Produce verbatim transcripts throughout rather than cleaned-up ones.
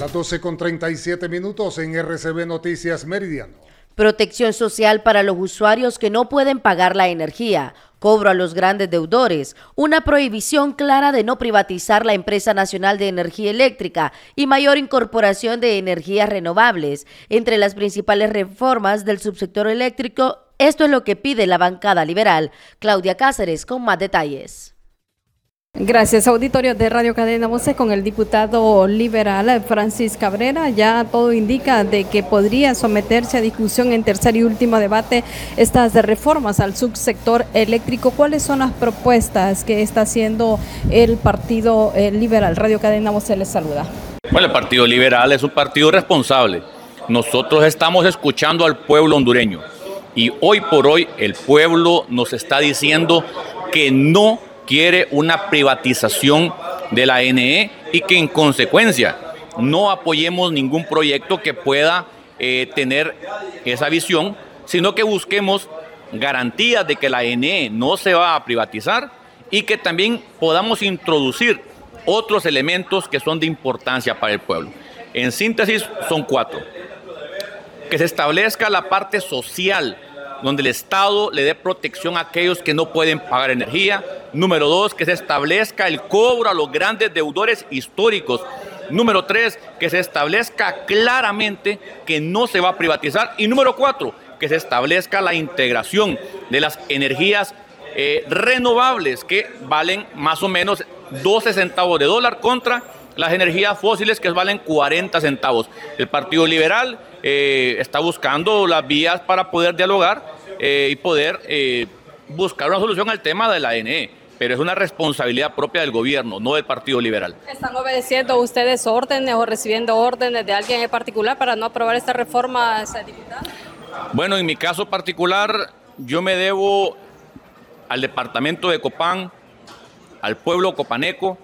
las doce con treinta y siete minutos en R C B Noticias Meridiano. Protección social para los usuarios que no pueden pagar la energía, cobro a los grandes deudores, una prohibición clara de no privatizar la Empresa Nacional de Energía Eléctrica y mayor incorporación de energías renovables. Entre las principales reformas del subsector eléctrico, esto es lo que pide la bancada liberal. Claudia Cáceres con más detalles. Gracias, auditorio de Radio Cadena Voces. Con el diputado liberal Francis Cabrera, ya todo indica de que podría someterse a discusión en tercer y último debate estas reformas al subsector eléctrico. ¿Cuáles son las propuestas que está haciendo el Partido Liberal? Radio Cadena Voces les saluda. Bueno, el Partido Liberal es un partido responsable. Nosotros estamos escuchando al pueblo hondureño y hoy por hoy el pueblo nos está diciendo que no quiere una privatización de la N E y que en consecuencia no apoyemos ningún proyecto que pueda eh, tener esa visión, sino que busquemos garantías de que la N E no se va a privatizar y que también podamos introducir otros elementos que son de importancia para el pueblo. En síntesis, son cuatro. Que se establezca la parte social, donde el Estado le dé protección a aquellos que no pueden pagar energía. Número dos, que se establezca el cobro a los grandes deudores históricos. Número tres, que se establezca claramente que no se va a privatizar. Y número cuatro, que se establezca la integración de las energías eh, renovables que valen más o menos doce centavos de dólar contra las energías fósiles que valen cuarenta centavos. El Partido Liberal eh, está buscando las vías para poder dialogar eh, y poder eh, buscar una solución al tema de la N E, pero es una responsabilidad propia del gobierno, no del Partido Liberal. ¿Están obedeciendo ustedes órdenes o recibiendo órdenes de alguien en particular para no aprobar esta reforma, diputado? Bueno, en mi caso particular, yo me debo al departamento de Copán, al pueblo copaneco,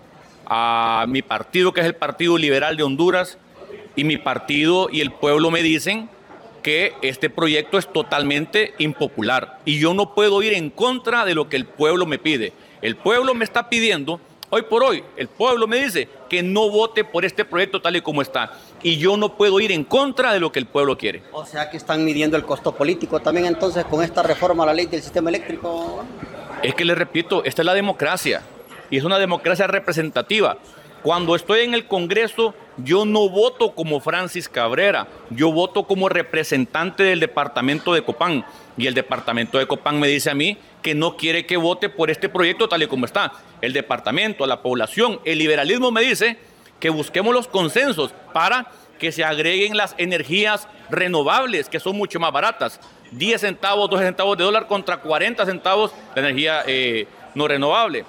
a mi partido, que es el Partido Liberal de Honduras, y mi partido y el pueblo me dicen que este proyecto es totalmente impopular y yo no puedo ir en contra de lo que el pueblo me pide. El pueblo me está pidiendo, hoy por hoy, el pueblo me dice que no vote por este proyecto tal y como está y yo no puedo ir en contra de lo que el pueblo quiere. O sea que están midiendo el costo político también entonces con esta reforma a la ley del sistema eléctrico. Es que les repito, esta es la democracia y es una democracia representativa. Cuando estoy en el Congreso, yo no voto como Francis Cabrera, yo voto como representante del departamento de Copán. Y el departamento de Copán me dice a mí que no quiere que vote por este proyecto tal y como está. El departamento, la población, el liberalismo me dice que busquemos los consensos para que se agreguen las energías renovables, que son mucho más baratas. diez centavos, doce centavos de dólar contra cuarenta centavos de energía eh, no renovable.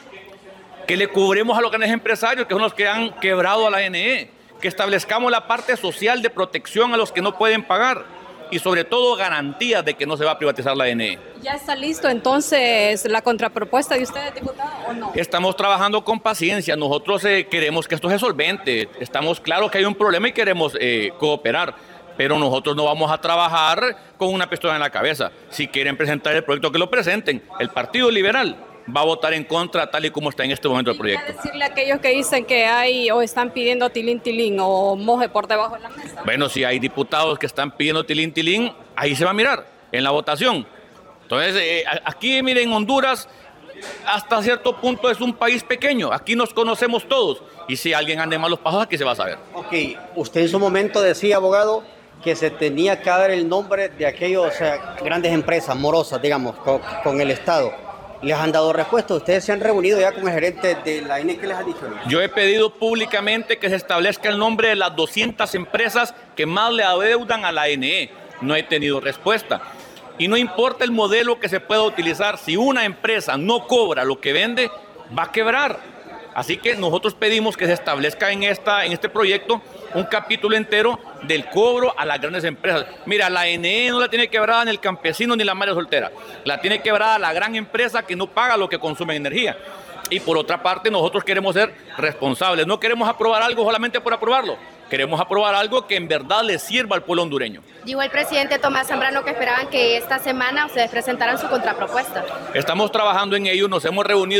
Que le cubremos a los grandes empresarios, que son los que han quebrado a la N E, que establezcamos la parte social de protección a los que no pueden pagar y sobre todo garantías de que no se va a privatizar la N E. ¿Ya está listo entonces la contrapropuesta de ustedes, diputado, o no? Estamos trabajando con paciencia, nosotros eh, queremos que esto se solvente, estamos claros que hay un problema y queremos eh, cooperar, pero nosotros no vamos a trabajar con una pistola en la cabeza. Si quieren presentar el proyecto, que lo presenten. El Partido Liberal va a votar en contra tal y como está en este momento el proyecto. ¿Y qué decirle a aquellos que dicen que hay o están pidiendo tilín tilín o moje por debajo de la mesa? Bueno, si hay diputados que están pidiendo tilín tilín, ahí se va a mirar en la votación. Entonces, eh, aquí, miren, Honduras hasta cierto punto es un país pequeño, aquí nos conocemos todos y si alguien anda en malos pasos, aquí se va a saber. Ok, usted en su momento decía, abogado, que se tenía que dar el nombre de aquellos o sea, grandes empresas morosas, digamos, con, con el Estado. ¿Les han dado respuesta? ¿Ustedes se han reunido ya con el gerente de la N E? ¿Qué les ha dicho? Yo he pedido públicamente que se establezca el nombre de las doscientas empresas que más le adeudan a la N E. No he tenido respuesta. Y no importa el modelo que se pueda utilizar, si una empresa no cobra lo que vende, va a quebrar. Así que nosotros pedimos que se establezca en, esta, en este proyecto un capítulo entero del cobro a las grandes empresas. Mira, la N E no la tiene quebrada ni el campesino ni la madre soltera. La tiene quebrada la gran empresa que no paga lo que consume energía. Y por otra parte, nosotros queremos ser responsables. No queremos aprobar algo solamente por aprobarlo. Queremos aprobar algo que en verdad le sirva al pueblo hondureño. Dijo el presidente Tomás Zambrano que esperaban que esta semana ustedes presentaran su contrapropuesta. Estamos trabajando en ello, nos hemos reunido